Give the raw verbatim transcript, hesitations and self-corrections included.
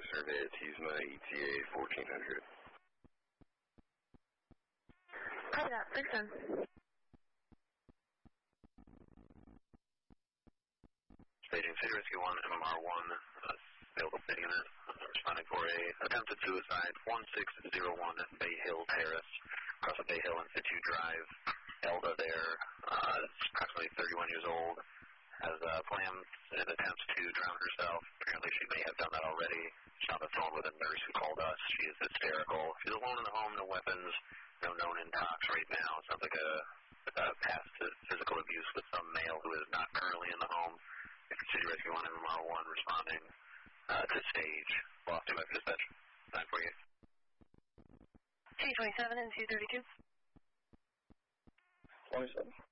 survey at Teesma, E T A fourteen hundred. Copy that. Thanks, Sam. Staging City Rescue one, M M R one, uh, available city unit, uh, responding for a attempted suicide, one six zero one Bay Hill Terrace, across the Bay Hill and Fitzhugh Drive. Elda there, uh, approximately thirty-one years old, has uh, plans and attempts to drown herself. Apparently she may have done that already. She's on the phone with a nurse who called us. She is hysterical. She's alone in the home, no weapons, no known intox right now. Sounds like a, a past physical abuse with some male who is not currently in the home. City Rescue one, M M R one, responding uh, to stage. Lost to my dispatch. nine forty-eight. T twenty-seven and two thirty-two. twenty-seven.